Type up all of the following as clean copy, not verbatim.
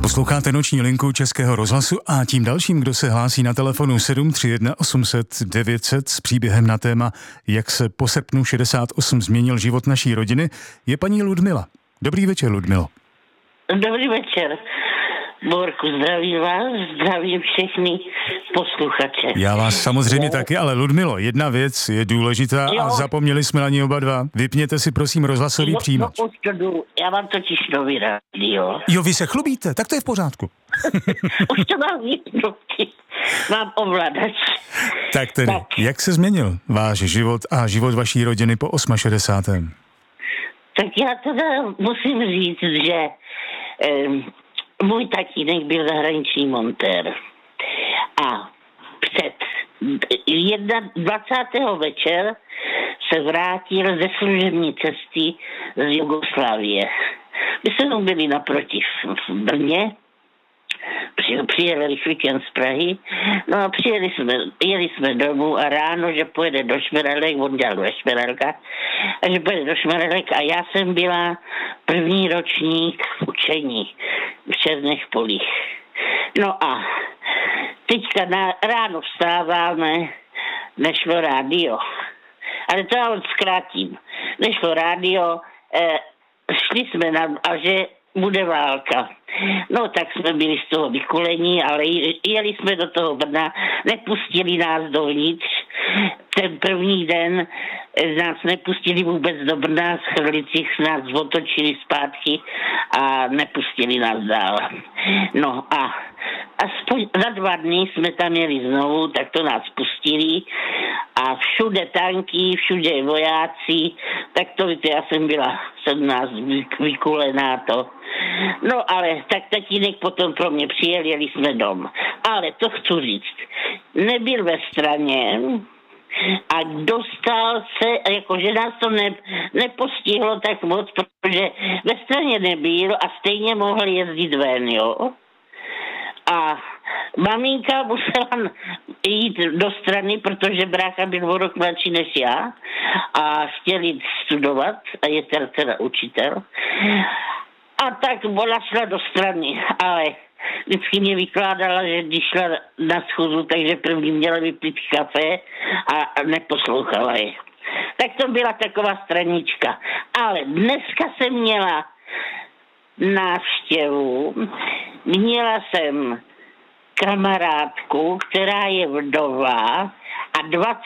Posloucháte noční linku Českého rozhlasu a tím dalším, kdo se hlásí na telefonu 731 800 900 s příběhem na téma, jak se po srpnu 68 změnil život naší rodiny, je paní Ludmila. Dobrý večer, Ludmilo. Dobrý večer. Borku, zdravím vás, zdravím všechny posluchače. Já vás samozřejmě taky, ale Ludmilo, jedna věc je důležitá a zapomněli jsme na ní oba dva. Vypněte si prosím rozhlasový přijímač. Já mám totiž nový rádio. Jo, vy se chlubíte, tak to je v pořádku. Už to mám vypnutý. Mám ovladač. Tak tedy, jak se změnil váš život a život vaší rodiny po 68. Tak já teda musím říct, že můj tatínek byl zahraniční montér a před 21. večer se vrátil ze služební cesty z Jugoslávie. My jsme byli naproti v Brně, přijeli rychlíkem z Prahy, no a jeli jsme domů a ráno, že pojede do Šmerelek, on dělal do Šmerelka, a že pojede do Šmerelek a já jsem byla první ročník v učení v Černých polích. No a teďka ráno vstáváme, nešlo rádio. Ale to já zkrátím. Nešlo rádio, šli jsme a že bude válka. No tak jsme byli z toho vykulení, ale jeli jsme do toho Brna, nepustili nás dovnitř. Ten první den nás nepustili vůbec do Brna, z Chrlicích nás otočili zpátky a nepustili nás dál. No a aspoň za 2 dny jsme tam jeli znovu, tak to nás pustili a všude tanky, všude vojáci, tak to víte, já jsem byla 17 vykulená to. No ale tak tatínek potom pro mě přijel, jeli jsme dom. Ale to chci říct, nebyl ve straně a dostal se, jakože nás to nepostihlo tak moc, protože ve straně nebyl a stejně mohl jezdit ven, jo. A maminka musela jít do strany, protože brácha byl o rok mladší než já a chtěl jít studovat a je teda učitel. A tak ona šla do strany, ale vždycky mě vykládala, že když šla na schůzu, takže první měla vypít kafe a neposlouchala je. Tak to byla taková stranička. Ale dneska jsem měla návštěvu, měla jsem kamarádku, která je vdova a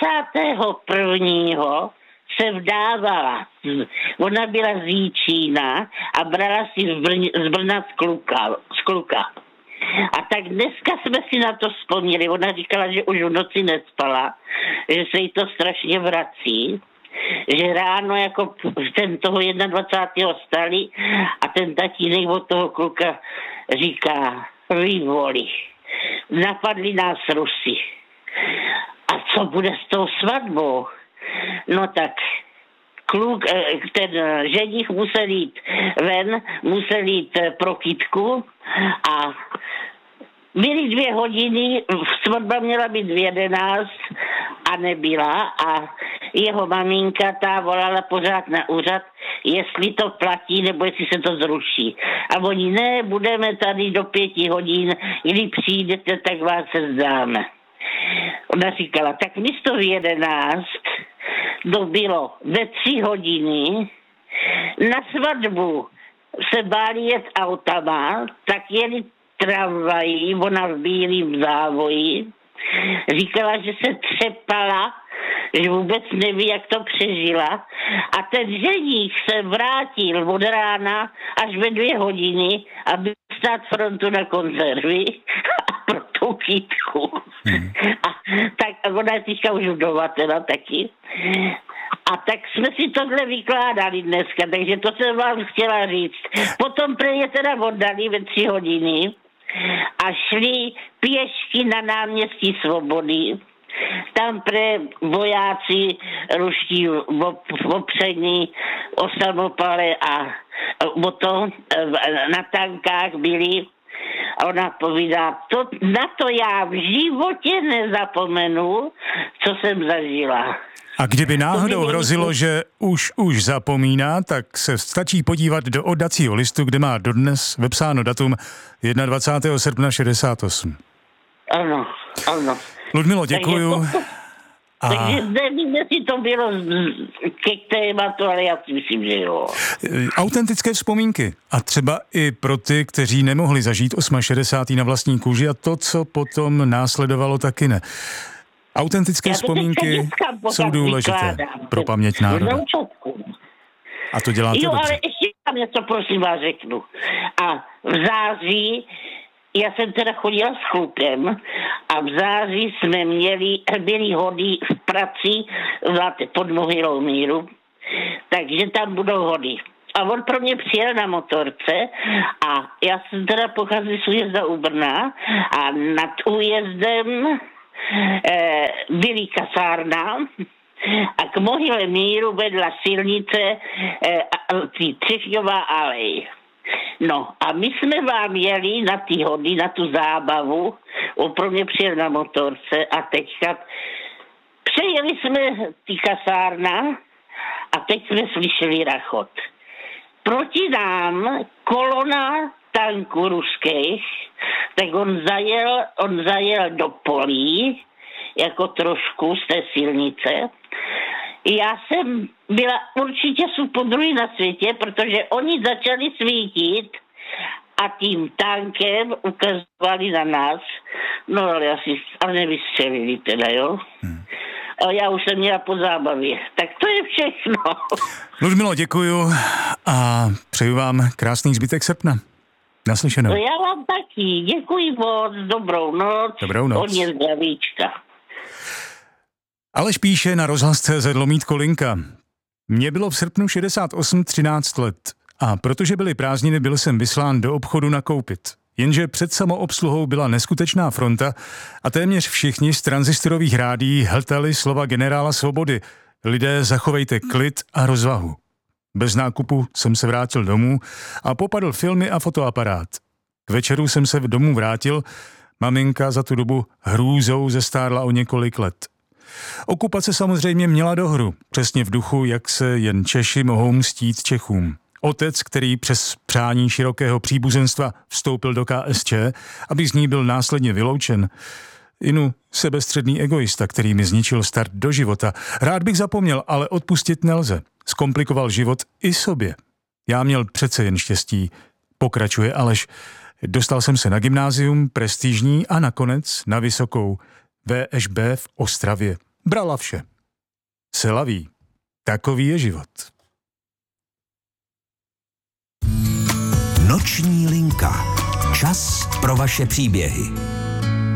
21. se vdávala. Ona byla z Jíčína a brala si z Brna z kluka. A tak dneska jsme si na to vzpomněli. Ona říkala, že už v noci nespala, že se jí to strašně vrací, že ráno jako toho 21. stali a ten tatínek od toho kluka říká, vy voli, napadli nás Rusy. A co bude s tou svatbou? No tak ten ženich musel jít ven, musel jít pro kytku a byly 2 hodiny, svatba měla být v 11 a nebyla a jeho maminka ta volala pořád na úřad, jestli to platí nebo jestli se to zruší. A oni ne, budeme tady do 5 hodin, když přijdete, tak vás se zdáme. Ona říkala, tak místo v 11 to bylo ve 3 hodiny, na svatbu se báli jet autama, tak jeli tramvají, ona v bílým závoji, říkala, že se třepala, že vůbec neví, jak to přežila a ten ženich se vrátil od rána až ve 2 hodiny, aby stát frontu na konzervy a pro tu kytku. A tak ona je teďka už vdova teda taky. A tak jsme si tohle vykládali dneska, takže to jsem vám chtěla říct. Potom je teda oddali ve 3 hodiny a šli pěšky na náměstí Svobody. Tam pre vojáci ruští opření o samopale a o to na tankách byli A ona povídá, na to já v životě nezapomenu, co jsem zažila. A kdyby náhodou hrozilo, že už zapomíná, tak se stačí podívat do oddacího listu, kde má dodnes vepsáno datum 21. srpna 68. Ano. Ludmilo, děkuju. Takže nevím, jestli to bylo ke tématu, ale já si myslím, že jo. Autentické vzpomínky. A třeba i pro ty, kteří nemohli zažít 68. na vlastní kůži a to, co potom následovalo, taky ne. Autentické vzpomínky jsou důležité pro paměť národa. A to děláte dobře. Ale ještě tam něco, prosím vás, řeknu. A v září, já jsem teda chodila s chlupem a v září jsme byli hody v Praci, pod Mohylou míru, takže tam budou hody. A on pro mě přijel na motorce a já jsem teda pocházela z újezda u Brna a nad újezdem byly kasárna a k Mohyle míru vedla silnice Třešňová alej. No a my jsme vám jeli na ty hody, na tu zábavu, on pro mě přijel na motorce a teďka přejeli jsme ty kasárna a teď jsme slyšeli rachot. Proti nám kolona tanků ruských, tak on zajel do polí, jako trošku z té silnice. Já jsem byla určitě podruhý na světě, protože oni začali svítit a tím tankem ukazovali na nás. No ale nevystřelili teda, jo. A já už jsem měla po zábavě. Tak to je všechno. Ludmilo, děkuju a přeju vám krásný zbytek srpna. Naslyšenou. No já vám taky. Děkuji moc. Dobrou noc. Dobrou noc. Hodně zdravíčka. Aleš píše na rozhlas.cz _Linka. Mně bylo v srpnu 68 13 let a protože byly prázdniny, byl jsem vyslán do obchodu nakoupit. Jenže před samoobsluhou byla neskutečná fronta a téměř všichni z tranzistorových rádií hltali slova generála Svobody. Lidé, zachovejte klid a rozvahu. Bez nákupu jsem se vrátil domů a popadl filmy a fotoaparát. K večeru jsem se domů vrátil, maminka za tu dobu hrůzou zestárla o několik let. Okupace samozřejmě měla dohru, přesně v duchu, jak se jen Češi mohou mstít Čechům. Otec, který přes přání širokého příbuzenstva vstoupil do KSČ, aby z ní byl následně vyloučen. Inu, sebestředný egoista, který mi zničil start do života. Rád bych zapomněl, ale odpustit nelze. Zkomplikoval život i sobě. Já měl přece jen štěstí, pokračuje Aleš. Dostal jsem se na gymnázium, prestižní a nakonec na vysokou VŠB v Ostravě. Brala vše. Se laví. Takový je život. Noční linka. Čas pro vaše příběhy.